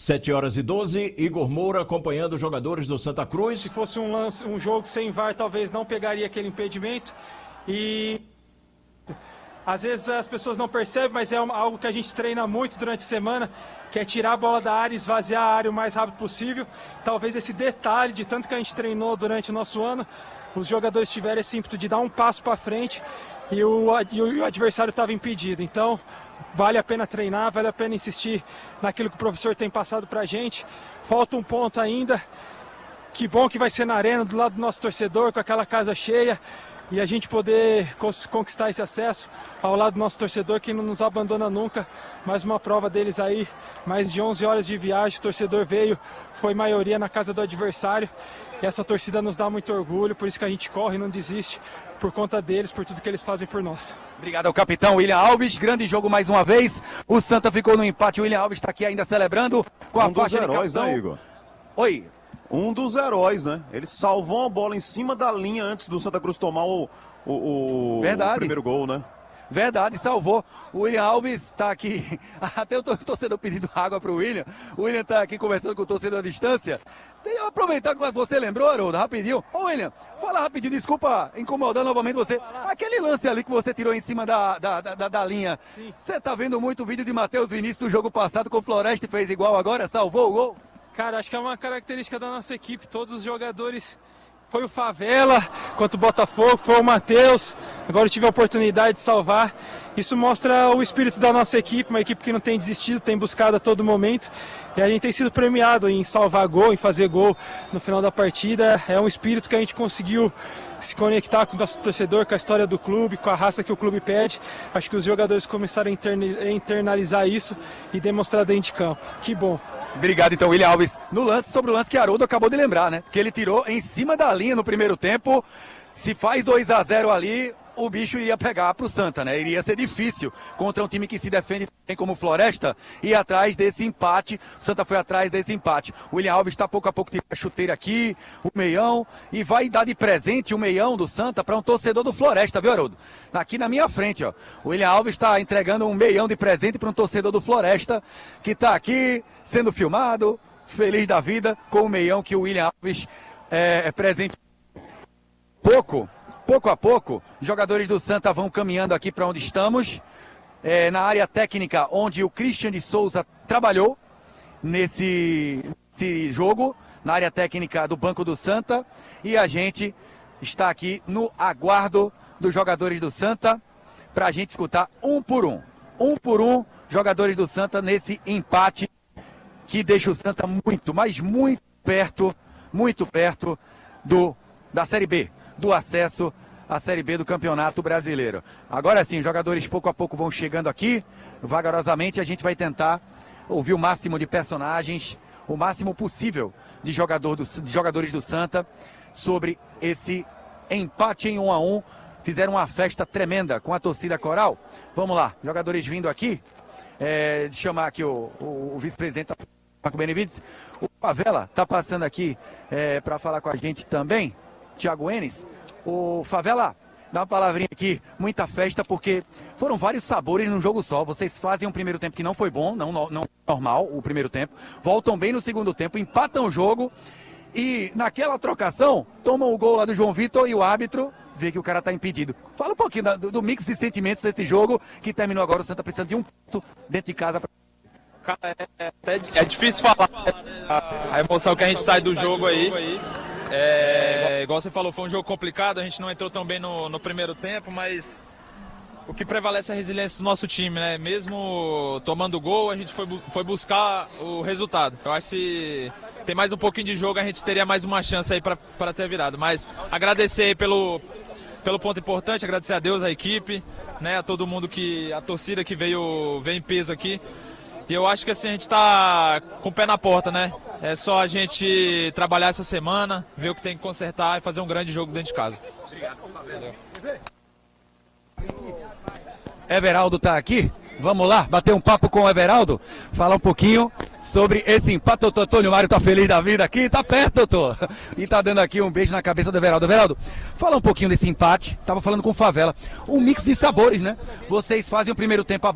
7h12, Igor Moura acompanhando os jogadores do Santa Cruz. Se fosse um jogo sem VAR, talvez não pegaria aquele impedimento. E às vezes as pessoas não percebem, mas é algo que a gente treina muito durante a semana, que é tirar a bola da área e esvaziar a área o mais rápido possível. Talvez esse detalhe, de tanto que a gente treinou durante o nosso ano, os jogadores tiveram esse ímpeto de dar um passo para frente e o adversário estava impedido. Então, vale a pena treinar, vale a pena insistir naquilo que o professor tem passado para a gente. Falta um ponto ainda. Que bom que vai ser na arena, do lado do nosso torcedor, com aquela casa cheia. E a gente poder conquistar esse acesso ao lado do nosso torcedor, que não nos abandona nunca. Mais uma prova deles aí, mais de 11 horas de viagem, o torcedor veio, foi maioria na casa do adversário. E essa torcida nos dá muito orgulho, por isso que a gente corre e não desiste, por conta deles, por tudo que eles fazem por nós. Obrigado ao capitão William Alves, grande jogo mais uma vez. O Santa ficou no empate, o William Alves está aqui ainda celebrando com a faixa de capitão. Né, Igor? Oi. Um dos heróis, né? Ele salvou a bola em cima da linha antes do Santa Cruz tomar o primeiro gol, né? Verdade, salvou. O William Alves está aqui. Até o torcedor pedindo água para o William. O William está aqui conversando com o torcedor à distância. Deixa eu aproveitar que você lembrou, Haroldo, rapidinho. Ô, William, fala rapidinho, desculpa incomodar novamente você. Aquele lance ali que você tirou em cima da linha. Você está vendo muito o vídeo de Matheus Vinícius do jogo passado com o Floresta e fez igual agora? Salvou o gol? Cara, acho que é uma característica da nossa equipe. Todos os jogadores, foi o Favela, quanto o Botafogo, foi o Matheus. Agora eu tive a oportunidade de salvar. Isso mostra o espírito da nossa equipe, uma equipe que não tem desistido, tem buscado a todo momento. E a gente tem sido premiado em salvar gol, em fazer gol no final da partida. É um espírito que a gente conseguiu se conectar com o nosso torcedor, com a história do clube, com a raça que o clube pede. Acho que os jogadores começaram a internalizar isso e demonstrar dentro de campo. Que bom. Obrigado, então, William Alves. Sobre o lance que Haroldo acabou de lembrar, né? Que ele tirou em cima da linha no primeiro tempo. Se faz 2-0 ali, o bicho iria pegar pro Santa, né? Iria ser difícil contra um time que se defende bem como o Floresta e atrás desse empate. O Santa foi atrás desse empate. O William Alves está pouco a pouco tirando a chuteira aqui, o meião, e vai dar de presente o meião do Santa para um torcedor do Floresta, viu, Haroldo? Aqui na minha frente, ó. O William Alves está entregando um meião de presente para um torcedor do Floresta que está aqui sendo filmado, feliz da vida com o meião que o William Alves presente. Pouco a pouco, jogadores do Santa vão caminhando aqui para onde estamos, na área técnica onde o Christian de Souza trabalhou nesse jogo, na área técnica do Banco do Santa, e a gente está aqui no aguardo dos jogadores do Santa para a gente escutar um por um, jogadores do Santa nesse empate que deixa o Santa muito, mas muito perto da Série B, do acesso à Série B do Campeonato Brasileiro. Agora sim, os jogadores pouco a pouco vão chegando aqui, vagarosamente a gente vai tentar ouvir o máximo de personagens, o máximo possível de jogadores do Santa sobre esse empate em 1-1. Fizeram uma festa tremenda com a torcida coral. Vamos lá, jogadores vindo aqui. De chamar aqui o vice-presidente Marco Benevides. O Favela está passando aqui para falar com a gente também. Thiago Enes. O Favela, dá uma palavrinha aqui, muita festa, porque foram vários sabores num jogo só. Vocês fazem um primeiro tempo que não foi bom, não normal o primeiro tempo, voltam bem no segundo tempo, empatam o jogo e naquela trocação tomam o gol lá do João Vitor e o árbitro vê que o cara tá impedido. Fala um pouquinho do mix de sentimentos desse jogo que terminou agora. O Santa precisando de um ponto dentro de casa. Cara, é difícil falar a emoção que a gente sai do jogo aí. Igual você falou, foi um jogo complicado, a gente não entrou tão bem no primeiro tempo, mas o que prevalece é a resiliência do nosso time, né? Mesmo tomando gol, a gente foi buscar o resultado. Eu acho que se tem mais um pouquinho de jogo, a gente teria mais uma chance aí para ter virado. Mas agradecer aí pelo ponto importante, agradecer a Deus, a equipe, né? A todo mundo, a torcida que veio em peso aqui. E eu acho que assim, a gente está com o pé na porta, né? É só a gente trabalhar essa semana, ver o que tem que consertar e fazer um grande jogo dentro de casa. Obrigado. Valeu. Everaldo tá aqui. Vamos lá, bater um papo com o Everaldo, falar um pouquinho sobre esse empate. O Antônio Mário tá feliz da vida aqui, tá perto, doutor. E tá dando aqui um beijo na cabeça do Everaldo. Everaldo, fala um pouquinho desse empate. Tava falando com o Favela. Um mix de sabores, né? Vocês fazem o primeiro tempo